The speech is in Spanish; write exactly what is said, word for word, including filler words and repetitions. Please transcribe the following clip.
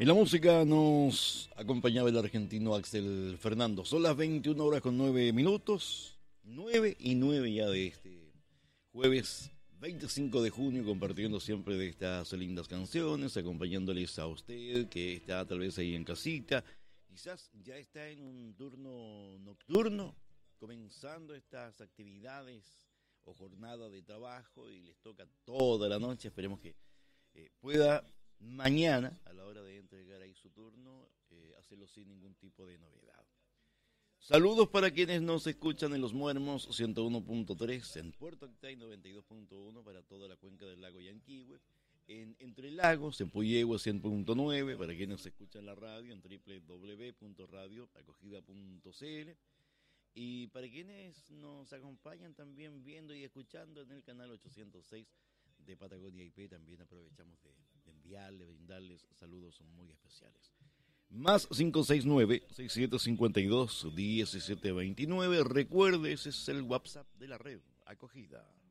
la música nos acompañaba el argentino Axel Fernando. Son las veintiuna horas con nueve minutos. nueve y nueve ya de este jueves veinticinco de junio, compartiendo siempre de estas lindas canciones, acompañándoles a usted que está tal vez ahí en casita. Quizás ya está en un turno nocturno, comenzando estas actividades o jornada de trabajo y les toca toda la noche. Esperemos que eh, pueda mañana, a la hora de entregar ahí su turno, eh, hacerlo sin ningún tipo de novedad. Saludos para quienes nos escuchan en Los Muermos ciento uno punto tres, en Puerto Octay noventa y dos punto uno para toda la cuenca del lago Yanquihue, en Entre Lagos, en Puyehue cien punto nueve, para quienes escuchan la radio en doble u doble u doble u punto radio acogida punto c l, y para quienes nos acompañan también viendo y escuchando en el canal ochocientos seis de Patagonia I P, también aprovechamos de, de enviarles, brindarles saludos muy especiales. Más cinco seis nueve, seis siete cinco dos, uno siete dos nueve. Recuerde, ese es el WhatsApp de la red Acogida.